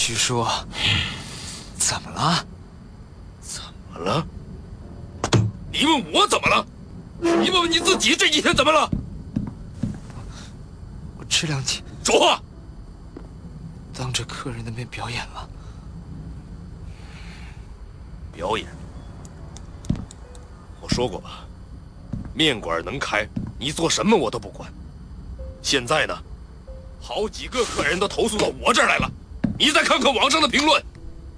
徐叔，怎么了？ 怎么了？你问我怎么了？你问问你自己这几天怎么了？ 我这2天说话！ 当着客人的面表演了。 表演？我说过吧，面馆能开，你做什么我都不管。现在呢，好几个客人都投诉到我这儿来了，你再看看网上的评论。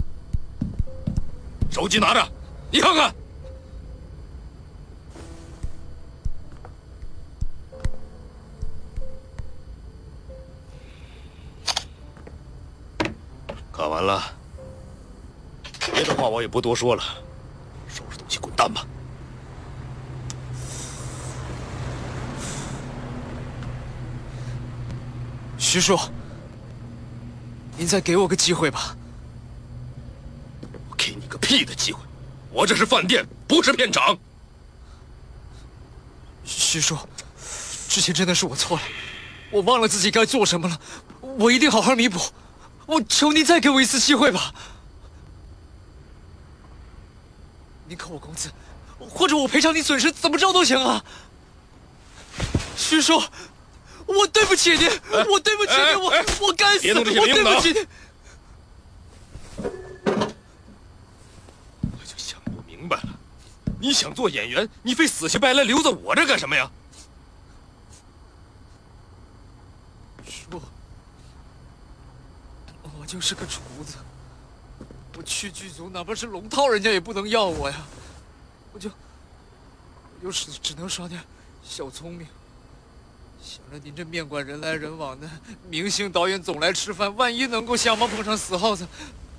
手机拿着，你看看。看完了，别的话我也不多说了，收拾东西滚蛋吧。 徐叔，您再给我个机会吧。 我给你个屁的机会！我这是饭店，不是片场。 徐叔，之前真的是我错了，我忘了自己该做什么了，我一定好好弥补。我求您再给我一次机会吧。您扣我工资，或者我赔偿你损失，怎么着都行啊。徐叔，我对不起您，我对不起您，我该死，我对不起您。 我就想不明白了，你想做演员，你非死乞白赖留在我这干什么呀？ 叔，我就是个厨子，我去剧组，哪怕是龙套，人家也不能要我呀。我就只能耍点小聪明。想着您这面馆人来人往的，明星导演总来吃饭，万一能够相逢碰上死耗子，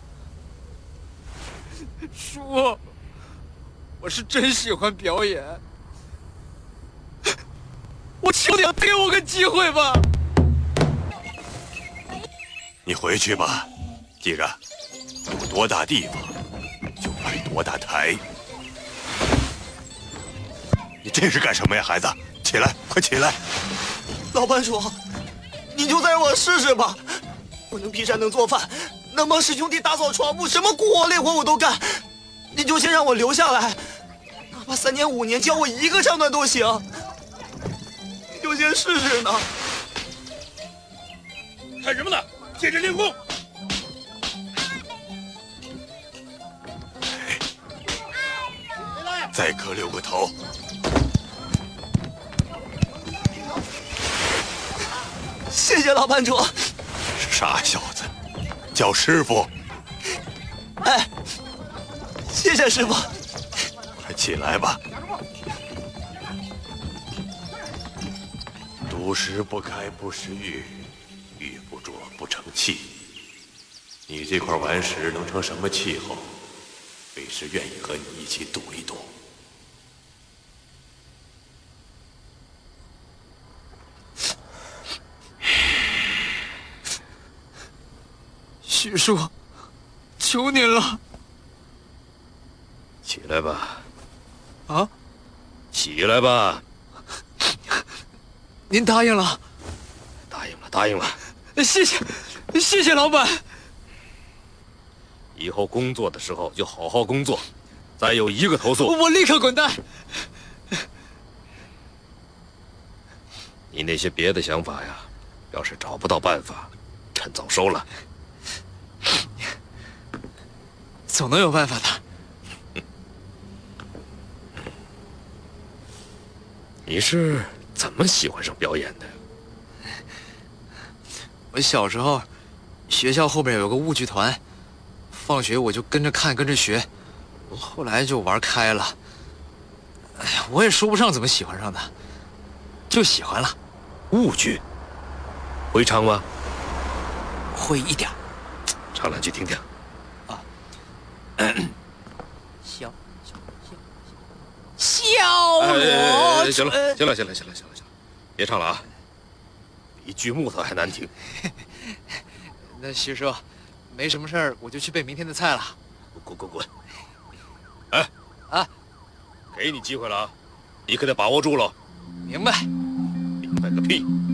叔，我是真喜欢表演，我求你给我个机会吧。 你回去吧，记着，有多大地方就摆多大台。你这是干什么呀，孩子？起来，快起来！ 老班主，你就再让我试试吧。我能劈山，能做饭，能帮师兄弟打扫床铺，什么苦活累活我都干。你就先让我留下来，哪怕3年5年，教我一个唱段都行。你就先试试呢。 看什么呢？接着练功。 再磕6个头。 谢谢老班主。 傻小子，叫师傅。 哎，谢谢师傅。 快起来吧。独食不开不食欲，玉不琢不成器。你这块顽石能成什么气候？为师愿意和你一起赌一赌。 徐叔，求您了。 起来吧。 啊？ 起来吧。 您答应了？ 答应了，答应了。 谢谢老板。 以后工作的时候就好好工作，再有1个投诉， 我立刻滚蛋。 你那些别的想法呀，要是找不到办法，趁早收了。 总能有办法的。 你是怎么喜欢上表演的？ 我小时候，学校后面有个舞剧团，放学我就跟着看，跟着学，后来就玩开了。哎呀，我也说不上怎么喜欢上的，就喜欢了。 舞剧，会唱吗？ 会一点。 唱2句听听。 小我行了，别唱了啊，比锯木头还难听。 那徐叔，没什么事儿，我就去备明天的菜了。 滚！哎啊， 给你机会了啊，你可得把握住了。 明白。 明白个屁！